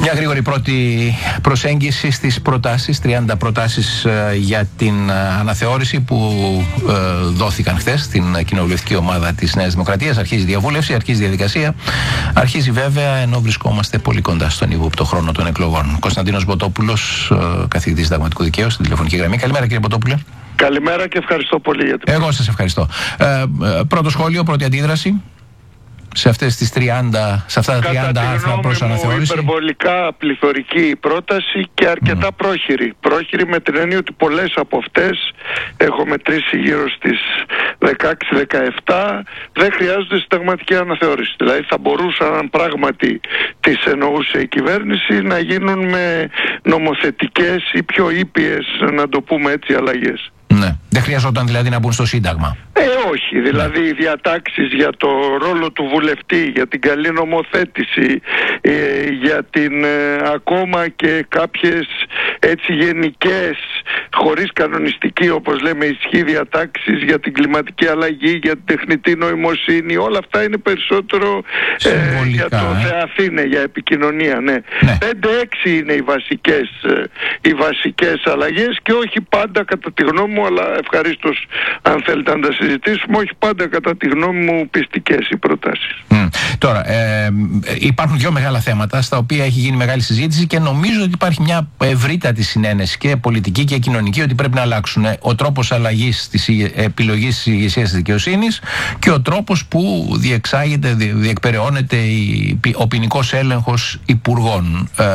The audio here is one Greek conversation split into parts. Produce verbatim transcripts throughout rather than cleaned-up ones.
Μια γρήγορη πρώτη προσέγγιση στις προτάσεις, τριάντα προτάσεις ε, για την ε, αναθεώρηση που ε, δόθηκαν χθες στην κοινοβουλευτική ομάδα της Νέας Δημοκρατίας. Αρχίζει η διαβούλευση, αρχίζει η διαδικασία. Αρχίζει βέβαια ενώ βρισκόμαστε πολύ κοντά στον ύποπτο χρόνο των εκλογών. Κωνσταντίνος Μποτόπουλος, ε, καθηγητής συνταγματικού δικαίου, στην τηλεφωνική γραμμή. Καλημέρα, κύριε Μποτόπουλε. Καλημέρα και ευχαριστώ πολύ για την... Εγώ σας ευχαριστώ. Ε, ε, πρώτο σχόλιο, πρώτη αντίδραση σε αυτές τις τριάντα, σε αυτά τα τριάντα άρθρα προς αναθεώρηση. Υπερβολικά πληθωρική πρόταση και αρκετά mm. πρόχειρη. Πρόχειρη με την έννοια ότι πολλές από αυτές, έχω μετρήσει γύρω στις δεκαέξι δεκαεπτά, δεν χρειάζονται συνταγματική αναθεώρηση. Δηλαδή θα μπορούσαν, αν πράγματι τις εννοούσε η κυβέρνηση, να γίνουν με νομοθετικές ή πιο ήπιες, να το πούμε έτσι, αλλαγές. Ναι. Δεν χρειαζόταν δηλαδή να μπουν στο Σύνταγμα. Ε, όχι. Δηλαδή οι διατάξεις για το ρόλο του βουλευτή, για την καλή νομοθέτηση, ε, για την ε, ακόμα και κάποιες έτσι γενικές, χωρίς κανονιστική όπως λέμε ισχύ διατάξεις για την κλιματική αλλαγή, για την τεχνητή νοημοσύνη, όλα αυτά είναι περισσότερο ε, για το ε. Θεαθήνε, για επικοινωνία. Ναι. Ναι. πέντε έξι είναι οι βασικές, ε, οι βασικές αλλαγές και όχι πάντα κατά τη γνώμη μου, αλλά ευχαρίστως αν θέλετε να τα συζητήσουμε, όχι πάντα κατά τη γνώμη μου πιστικές οι προτάσεις. Mm. Τώρα, ε, υπάρχουν δύο μεγάλα θέματα στα οποία έχει γίνει μεγάλη συζήτηση και νομίζω ότι υπάρχει μια ευρύτατη συνένεση και πολιτική και κοινωνική ότι πρέπει να αλλάξουν ο τρόπος αλλαγής της επιλογής της ηγεσίας της δικαιοσύνης και ο τρόπος που διεξάγεται, διεκπεραιώνεται ο ποινικός έλεγχος υπουργών. Ε,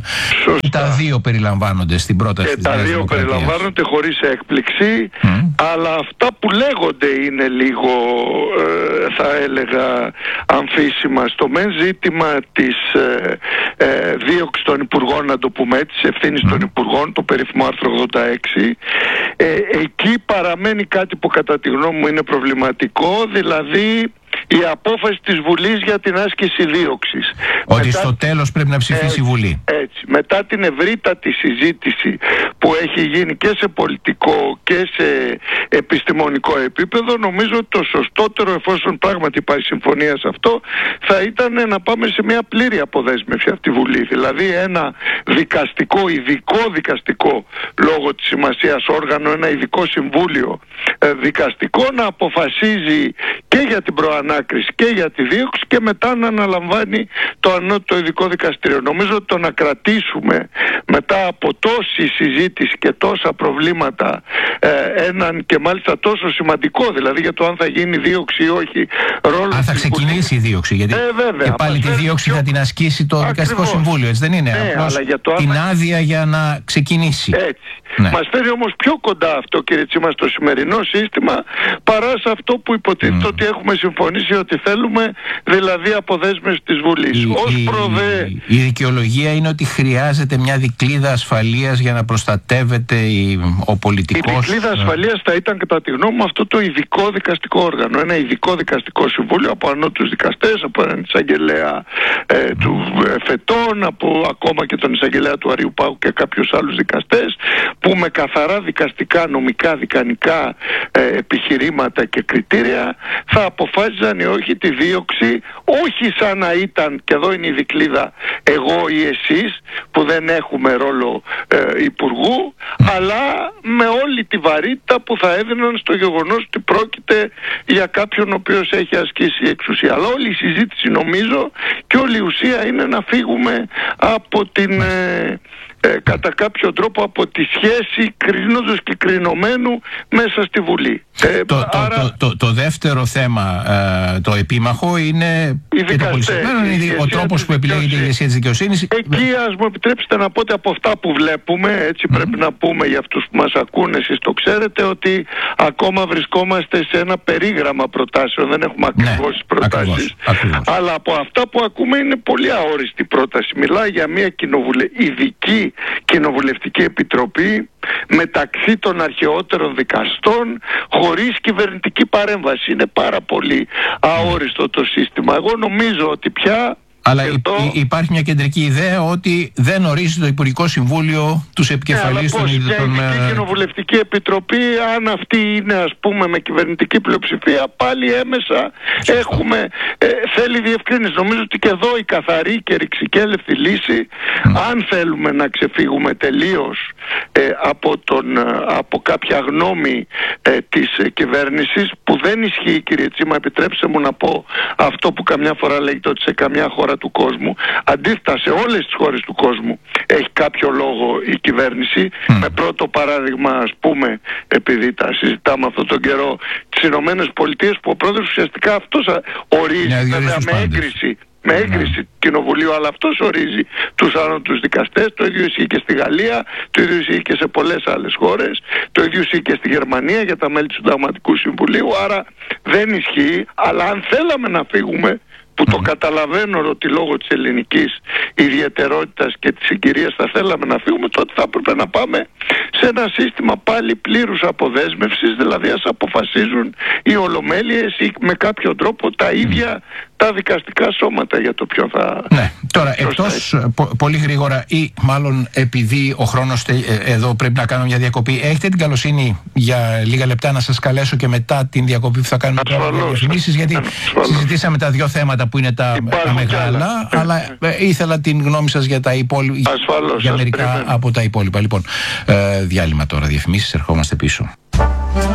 τα δύο περιλαμβάνονται στην πρόταση και της τα Νέας δύο Δημοκρατίας. Περιλαμβάνονται χωρίς έκπληξη, mm. αλλά αυτά που λέγονται είναι λίγο, ε, θα έλεγα, αμφίσιμα. Στο μεν ζήτημα της ε, ε, δίωξης των υπουργών, να το πούμε έτσι, της ευθύνης mm. των υπουργών, το περίφημο άρθρο ογδόντα έξι, ε, εκεί παραμένει κάτι που κατά τη γνώμη μου είναι προβληματικό, δηλαδή η απόφαση της Βουλής για την άσκηση δίωξης. Ότι μετά, στο τέλος πρέπει να ψηφίσει έτσι, η Βουλή. Έτσι. Μετά την ευρύτατη συζήτηση που έχει γίνει και σε πολιτικό και σε επιστημονικό επίπεδο, νομίζω ότι το σωστότερο, εφόσον πράγματι υπάρχει συμφωνία σε αυτό, θα ήταν να πάμε σε μια πλήρη αποδέσμευση από τη Βουλή. Δηλαδή ένα δικαστικό, ειδικό δικαστικό, λόγω της σημασίας όργανο, ένα ειδικό συμβούλιο ε, δικαστικό να αποφασίζει και για την προανάκριση και για τη δίωξη και μετά να αναλαμβάνει το ανώτατο ειδικό δικαστήριο. Νομίζω ότι το να κρατήσουμε μετά από τόση συζήτηση και τόσα προβλήματα ε, έναν και μάλιστα τόσο σημαντικό, δηλαδή για το αν θα γίνει δίωξη ή όχι, ρόλο. Αν θα ξεκινήσει η δίωξη, γιατί ε, βέβαια, και πάλι τη δίωξη πιο... θα την ασκήσει το Ακριβώς. δικαστικό συμβούλιο, έτσι δεν είναι? Ναι, απλώς αλλά για το την αν... άδεια για να ξεκινήσει. Έτσι. Ναι. Μας φέρει όμως πιο κοντά αυτό, κύριε Τσίμα, στο σημερινό σύστημα παρά σε αυτό που υποτίθεται mm. ότι έχουμε συμφωνήσει ότι θέλουμε, δηλαδή αποδέσμευση της Βουλής. Η, Ως η, προδέ... η, η δικαιολογία είναι ότι χρειάζεται μια δικλίδα ασφαλείας για να προστατεύεται η, ο πολιτικός. Η δικλίδα ασφαλείας θα ήταν κατά τη γνώμη μου αυτό το ειδικό δικαστικό όργανο. Ένα ειδικό δικαστικό συμβούλιο από ανώτους δικαστές, από έναν εισαγγελέα ε, mm. του ε, Φετών, από ακόμα και τον εισαγγελέα του Αριού Πάγου και κάποιους άλλους δικαστές, που με καθαρά δικαστικά, νομικά, δικανικά ε, επιχειρήματα και κριτήρια θα αποφάσιζαν ή όχι τη δίωξη, όχι σαν να ήταν, και εδώ είναι η δικλίδα, εγώ ή εσείς που δεν έχουμε ρόλο ε, υπουργού, αλλά με όλη τη βαρύτητα που θα έδιναν στο γεγονός ότι πρόκειται για κάποιον ο οποίος έχει ασκήσει εξουσία. Αλλά όλη η συζήτηση, νομίζω, και όλη η ουσία είναι να φύγουμε από την... Ε, Ε, κατά κάποιο τρόπο από τη σχέση κρίνοντος και κρινομένου μέσα στη Βουλή. Ε, το, άρα... το, το, το, το δεύτερο θέμα, ε, το επίμαχο, είναι και το πολυσυμένο, είναι ο τρόπος που επιλέγεται η ηγεσία της δικαιοσύνης. Εκεί ας μου επιτρέψετε να πω ότι από αυτά που βλέπουμε, έτσι mm. πρέπει να πούμε για αυτούς που μας ακούνε, εσείς το ξέρετε, ότι ακόμα βρισκόμαστε σε ένα περίγραμμα προτάσεων, δεν έχουμε ακριβώς ναι, προτάσεις. Ακριβώς, ακριβώς. Αλλά από αυτά που ακούμε είναι πολύ αόριστη πρόταση. Μιλάει για μια κοινοβουλε... ειδική κοινοβουλευτική επιτροπή μεταξύ των αρχαιότερων δικαστών, χωρίς κυβερνητική παρέμβαση. Είναι πάρα πολύ αόριστο το σύστημα. Εγώ νομίζω ότι πια Αλλά το... υπάρχει μια κεντρική ιδέα ότι δεν ορίζει το Υπουργικό Συμβούλιο τους επικεφαλείς των ιδιωτικών. Μια ειδική κοινοβουλευτική επιτροπή, αν αυτή είναι ας πούμε με κυβερνητική πλειοψηφία, πάλι έμεσα έχουμε, ε, θέλει διευκρίνηση. Νομίζω ότι και εδώ η καθαρή και ρηξικέλευτη λύση, mm. αν θέλουμε να ξεφύγουμε τελείως ε, από, τον, από κάποια γνώμη ε, της κυβέρνησης, που δεν ισχύει, κύριε Τσίμα, επιτρέψτε μου να πω αυτό που καμιά φορά λέγεται ότι σε καμιά χώρα του κόσμου, αντίθετα σε όλες τις χώρες του κόσμου έχει κάποιο λόγο η κυβέρνηση. Mm. Με πρώτο παράδειγμα, ας πούμε, επειδή τα συζητάμε αυτόν τον καιρό, τις Ηνωμένες Πολιτείες, που ο πρόεδρος ουσιαστικά αυτός ορίζει, yeah, βέβαια με έγκριση με έγκριση του yeah. κοινοβουλίου, αλλά αυτός ορίζει τους άνωτους δικαστές. Το ίδιο ισχύει και στη Γαλλία, το ίδιο ισχύει και σε πολλές άλλες χώρες, το ίδιο ισχύει και στη Γερμανία για τα μέλη του Συνταγματικού Συμβουλίου. Άρα δεν ισχύει, αλλά αν θέλαμε να φύγουμε, που το καταλαβαίνω ότι λόγω της ελληνικής ιδιαιτερότητας και της συγκυρίας θα θέλαμε να φύγουμε, τότε θα έπρεπε να πάμε σε ένα σύστημα πάλι πλήρους αποδέσμευσης, δηλαδή ας αποφασίζουν οι ολομέλειες ή με κάποιο τρόπο τα ίδια τα δικαστικά σώματα για το ποιο θα... Ναι, τώρα εκτός πο, πολύ γρήγορα, ή μάλλον επειδή ο χρόνος ε, εδώ πρέπει να κάνω μια διακοπή, έχετε την καλοσύνη για λίγα λεπτά να σας καλέσω και μετά την διακοπή που θα κάνουμε τώρα για διαφημίσεις, γιατί ασφαλώς. Συζητήσαμε τα δύο θέματα που είναι τα, τα μεγάλα, αλλά ε, ήθελα την γνώμη σας για τα υπόλοιπα, για μερικά από τα υπόλοιπα. Λοιπόν, ε, διάλειμμα τώρα, διαφημίσεις, ερχόμαστε πίσω.